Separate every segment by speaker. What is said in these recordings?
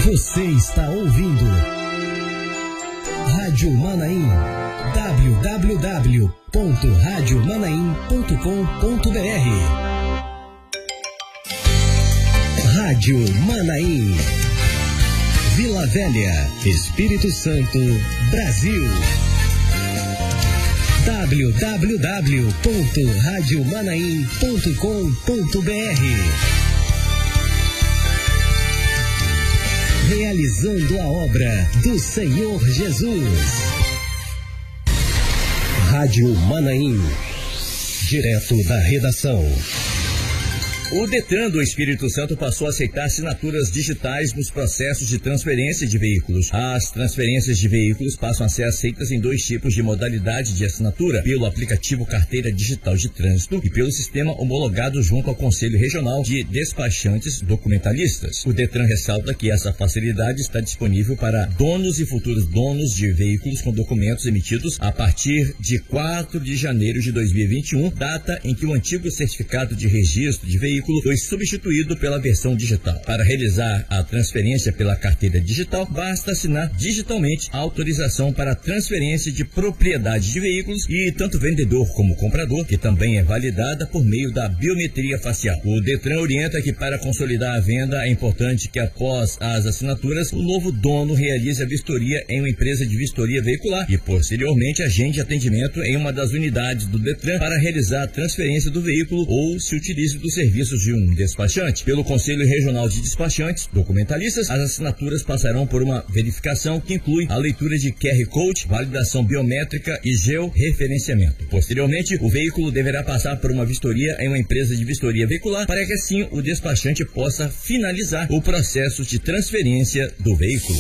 Speaker 1: Você está ouvindo Rádio Manaim, www.radiomanaim.com.br. Rádio Manaim, Vila Velha, Espírito Santo, Brasil. www.radiomanaim.com.br. Realizando a obra do Senhor Jesus. Rádio Manaim, direto da redação.
Speaker 2: O Detran do Espírito Santo passou a aceitar assinaturas digitais nos processos de transferência de veículos. As transferências de veículos passam a ser aceitas em dois tipos de modalidade de assinatura: pelo aplicativo Carteira Digital de Trânsito e pelo sistema homologado junto ao Conselho Regional de Despachantes Documentalistas. O Detran ressalta que essa facilidade está disponível para donos e futuros donos de veículos com documentos emitidos a partir de 4 de janeiro de 2021, data em que o antigo certificado de registro de veículo foi substituído pela versão digital. Para realizar a transferência pela carteira digital, basta assinar digitalmente a autorização para transferência de propriedade de veículos e tanto vendedor como comprador, que também é validada por meio da biometria facial. O Detran orienta que para consolidar a venda é importante que após as assinaturas, o novo dono realize a vistoria em uma empresa de vistoria veicular e posteriormente agende atendimento em uma das unidades do Detran para realizar a transferência do veículo ou se utilize do serviço de um despachante. Pelo Conselho Regional de Despachantes Documentalistas, as assinaturas passarão por uma verificação que inclui a leitura de QR Code, validação biométrica e georreferenciamento. Posteriormente, o veículo deverá passar por uma vistoria em uma empresa de vistoria veicular para que assim o despachante possa finalizar o processo de transferência do veículo.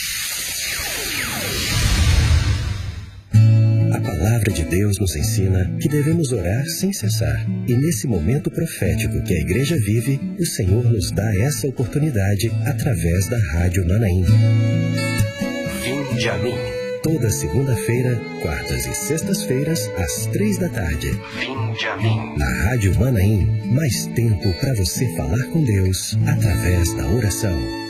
Speaker 1: A palavra de Deus nos ensina que devemos orar sem cessar. E nesse momento profético que a igreja vive, o Senhor nos dá essa oportunidade através da Rádio Manaim. Vinde a mim. Toda segunda-feira, quartas e sextas-feiras, às 3 da tarde. Vinde a mim. Na Rádio Manaim, mais tempo para você falar com Deus através da oração.